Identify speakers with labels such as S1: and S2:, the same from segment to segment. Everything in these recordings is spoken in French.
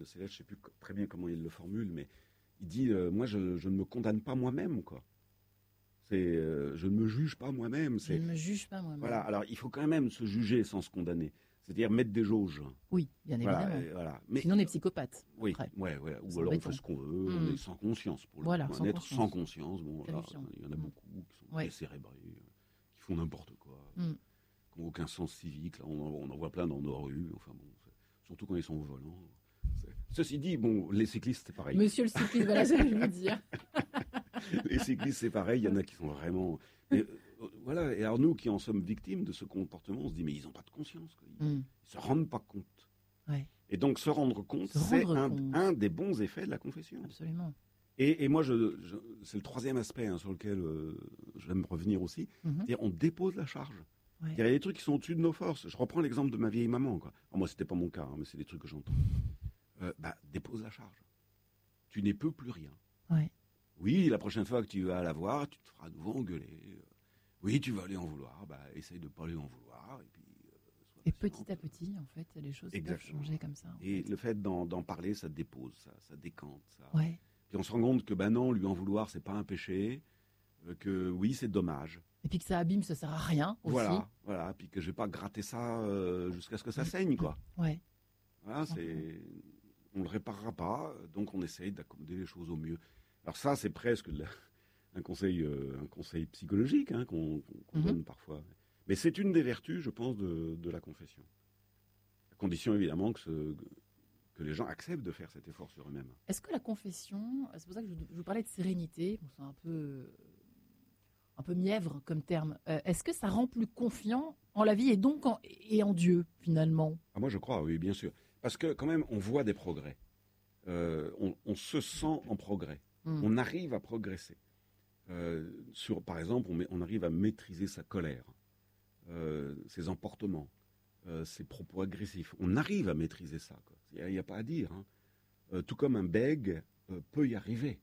S1: le célèbre, je ne sais plus très bien comment il le formule, mais il dit moi, je ne me condamne pas moi-même, quoi. Je ne me juge pas moi-même.
S2: Je ne me juge pas moi-même.
S1: Voilà, alors il faut quand même se juger sans se condamner. C'est-à-dire mettre des jauges.
S2: Oui, bien évidemment.
S1: Voilà. Mais,
S2: sinon, on est psychopathe.
S1: Oui, ouais. Ou alors on fait ce qu'on veut, on est sans conscience. Pour un être sans conscience, bon, là, il y en a beaucoup qui sont décérébrés, qui font n'importe quoi, qui n'ont aucun sens civique. Là, on en voit plein dans nos rues, enfin bon, surtout quand ils sont au volant. Ceci dit, bon, les cyclistes, c'est pareil.
S2: Monsieur le cycliste, voilà, j'allais vous dire.
S1: Les cyclistes, c'est pareil, il y en a qui sont vraiment... Mais, voilà, et alors nous qui en sommes victimes de ce comportement, on se dit, mais ils n'ont pas de conscience, quoi. Ils ne se rendent pas compte.
S2: Ouais.
S1: Et donc, se rendre compte, c'est un des bons effets de la confession.
S2: Absolument.
S1: Et moi, c'est le troisième aspect sur lequel je vais me revenir aussi, c'est-à-dire on dépose la charge. Ouais. Il y a des trucs qui sont au-dessus de nos forces. Je reprends l'exemple de ma vieille maman, quoi. Alors, moi, c'était pas mon cas, mais c'est des trucs que j'entends. Dépose la charge. Tu n'y peux plus rien.
S2: Ouais.
S1: Oui, la prochaine fois que tu vas la voir, tu te feras à nouveau engueuler. Oui, tu vas aller en vouloir. Essaye de ne pas aller en vouloir.
S2: Et petit à petit, en fait, les choses peuvent changer comme ça.
S1: Et le fait d'en parler, ça dépose, ça décante. Ça.
S2: Ouais.
S1: Puis on se rend compte que non, lui en vouloir, c'est pas un péché. Que oui, c'est dommage.
S2: Et puis que ça abîme, ça sert à rien aussi.
S1: Voilà. Puis que je vais pas gratter ça jusqu'à ce que ça saigne, quoi.
S2: Ouais.
S1: Voilà, on le réparera pas, donc on essaye d'accommoder les choses au mieux. Alors ça, c'est presque un conseil psychologique qu'on donne parfois. Mais c'est une des vertus, je pense, de la confession. À condition, évidemment, que les gens acceptent de faire cet effort sur eux-mêmes.
S2: Est-ce que la confession, c'est pour ça que je vous parlais de sérénité, c'est un peu mièvre comme terme, est-ce que ça rend plus confiant en la vie et donc en Dieu, finalement ?
S1: Moi, je crois, oui, bien sûr. Parce que quand même, on voit des progrès. On se sent en progrès. On arrive à progresser. Par exemple, on arrive à maîtriser sa colère, ses emportements, ses propos agressifs. On arrive à maîtriser ça. Il n'y a pas à dire. Tout comme un bègue peut y arriver.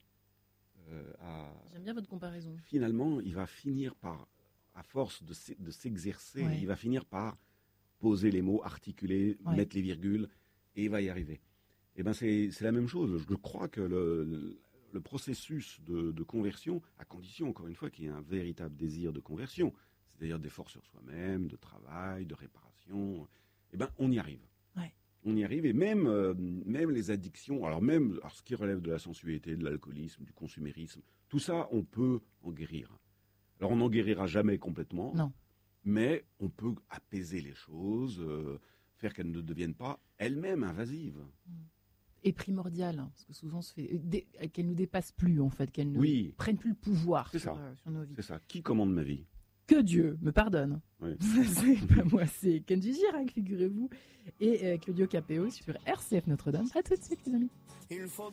S2: J'aime bien votre comparaison.
S1: Finalement, il va finir par, à force de s'exercer, il va finir par poser les mots, articuler, mettre les virgules, et il va y arriver. Et c'est la même chose. Je crois que le processus de conversion, à condition, encore une fois, qu'il y ait un véritable désir de conversion, c'est-à-dire d'effort sur soi-même, de travail, de réparation, on y arrive.
S2: Ouais.
S1: On y arrive, et même les addictions, alors ce qui relève de la sensualité, de l'alcoolisme, du consumérisme, tout ça, on peut en guérir. Alors on n'en guérira jamais complètement,
S2: non.
S1: Mais on peut apaiser les choses, faire qu'elles ne deviennent pas elles-mêmes invasives.
S2: Et primordial, parce que souvent qu'elles ne nous dépassent plus, en fait, qu'elles ne prennent plus le pouvoir sur nos vies.
S1: C'est ça. Qui commande ma vie ?
S2: Que Dieu me pardonne.
S1: Oui.
S2: C'est pas moi, c'est Kenji Girac, figurez-vous, et Claudio Capéo sur RCF Notre-Dame. À tout de suite, les amis.